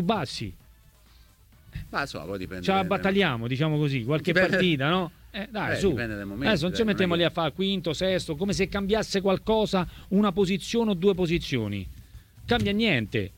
bassi. Ma insomma, poi dipende. Ce la battagliamo, diciamo così, qualche partita, no? Dai, su. Dipende dal momento. Adesso non ci mettiamo lì a fare quinto, sesto, come se cambiasse qualcosa, una posizione o due posizioni. Cambia niente.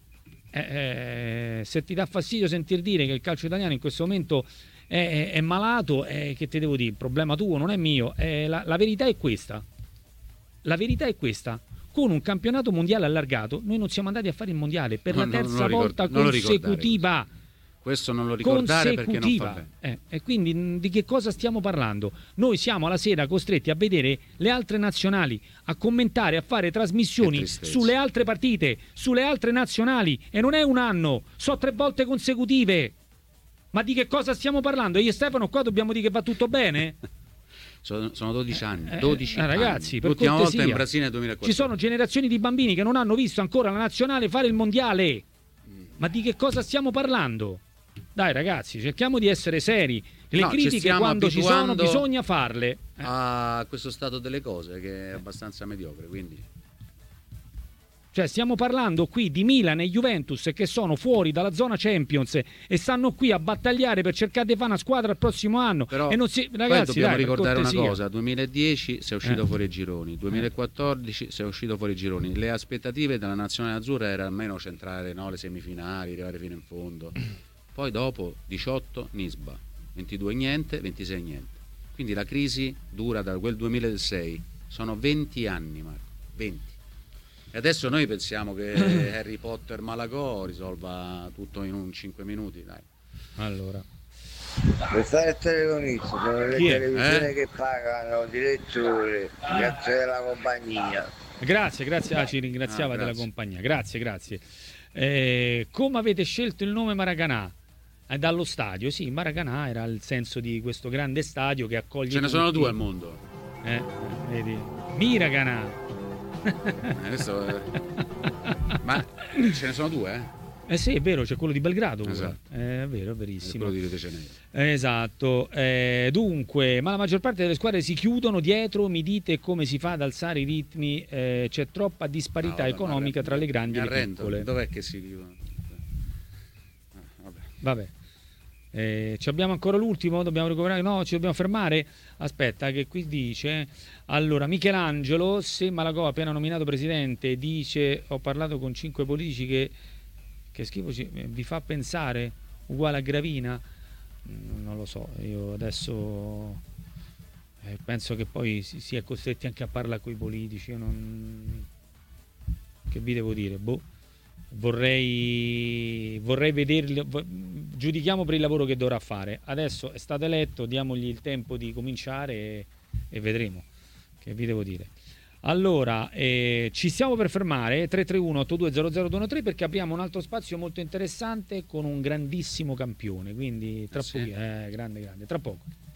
Se ti dà fastidio sentir dire che il calcio italiano in questo momento è malato, che te devo dire? Il problema tuo, non è mio. La verità è questa. La verità è questa. Con un campionato mondiale allargato, noi non siamo andati a fare il mondiale per la terza volta consecutiva. Questo non lo ricordare perché non fa bene. E quindi di che cosa stiamo parlando? Noi siamo alla sera costretti a vedere le altre nazionali, a commentare, a fare trasmissioni sulle altre partite, sulle altre nazionali, e non è un anno, so 3 volte consecutive. Ma di che cosa stiamo parlando? Io e Stefano qua dobbiamo dire che va tutto bene? Sono 12 anni, 12 ragazzi, anni. per L'ultima cortesia. volta in Brasile nel 2014. Ci sono generazioni di bambini che non hanno visto ancora la nazionale fare il mondiale. Ma di che cosa stiamo parlando? Dai ragazzi, cerchiamo di essere seri. Le critiche quando ci sono bisogna farle. A questo stato delle cose che è abbastanza mediocre, quindi. Cioè stiamo parlando qui di Milan e Juventus che sono fuori dalla zona Champions e stanno qui a battagliare per cercare di fare una squadra il prossimo anno. Però e non si... Ragazzi, dobbiamo ricordare una cosa: 2010 si è uscito fuori i gironi, 2014 si è uscito fuori i gironi. Le aspettative della nazionale azzurra erano almeno centrare, no, le semifinali, arrivare fino in fondo. Poi dopo 18 Nisba, 22 niente, 26 niente. Quindi la crisi dura da quel 2006. Sono 20 anni, Marco, 20. E adesso noi pensiamo che Harry Potter Malagò risolva tutto in 5 minuti, dai. Allora. Questa è il telefonista, sono le televisioni che pagano direttore, grazie della compagnia. Grazie, ci ringraziava della compagnia. Grazie. Come avete scelto il nome Maracanã? Dallo stadio, sì, Maracanã era il senso di questo grande stadio che accoglie Ce ne tutti. sono 2 al mondo. Vedi? Miracanã. Ma ce ne sono 2, sì, è vero, c'è quello di Belgrado. Esatto. È vero, è verissimo. Quello di Rio de Janeiro. Esatto. Dunque, ma la maggior parte delle squadre si chiudono dietro. Mi dite come si fa ad alzare i ritmi? C'è troppa disparità economica tra le grandi e le piccole. Dov'è che si chiudono? Vabbè. Ci abbiamo ancora l'ultimo, dobbiamo recuperare, no, ci dobbiamo fermare. Aspetta, che qui dice: allora, Michelangelo, se Malagò appena nominato presidente dice ho parlato con 5 politici che schifo, vi fa pensare uguale a Gravina? Non lo so, io adesso penso che poi si è costretti anche a parlare con i politici. Io non, che vi devo dire, vorrei vederli, giudichiamo per il lavoro che dovrà fare. Adesso è stato eletto, diamogli il tempo di cominciare e vedremo, che vi devo dire. Allora, ci stiamo per fermare, 331-8200-213, perché apriamo un altro spazio molto interessante con un grandissimo campione, quindi tra poco, grande, tra poco.